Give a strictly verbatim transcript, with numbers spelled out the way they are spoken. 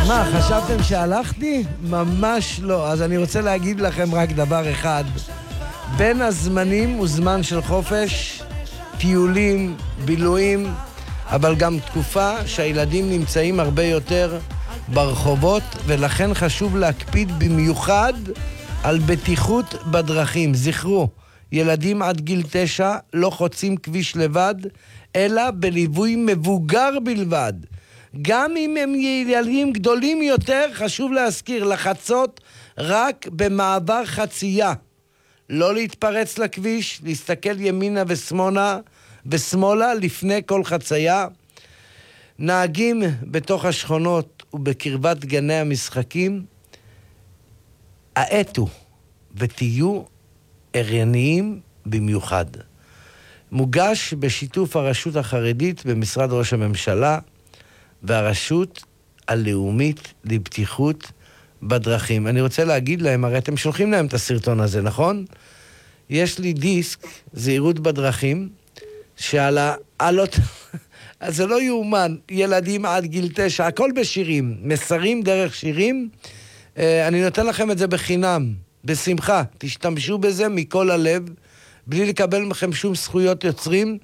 מה, חשבתם שהלכתי? ממש לא. אז אני רוצה להגיד לכם רק דבר אחד. בין הזמנים הוא זמן של חופש, טיולים, בילויים, אבל גם תקופה שהילדים נמצאים הרבה יותר ברחובות, ולכן חשוב להקפיד במיוחד על בטיחות בדרכים. זכרו, ילדים עד גיל תשע לא חוצים כביש לבד, אלא בליווי מבוגר בלבד. גם אם הם ילדים גדולים יותר, חשוב להזכיר, לחצות רק במעבר חצייה. לא להתפרץ לכביש, להסתכל ימינה ושמאלה, ושמאלה לפני כל חצייה. נהגים בתוך השכונות ובקרבת גני המשחקים, האטו ותהיו ערניים במיוחד. מוגש בשיתוף הרשות החרדית במשרד ראש הממשלה והרשות הלאומית לבטיחות בדרכים. אני רוצה להגיד להם, הרי אתם שולחים להם את הסרטון הזה, נכון? יש לי דיסק, זהירות בדרכים, שעל העלות, אז זה לא יאומן, ילדים עד גיל תשע, הכל בשירים, מסרים דרך שירים, אני נותן לכם את זה בחינם, בשמחה, תשתמשו בזה מכל הלב, בלי לקבל מכם שום זכויות יוצרים,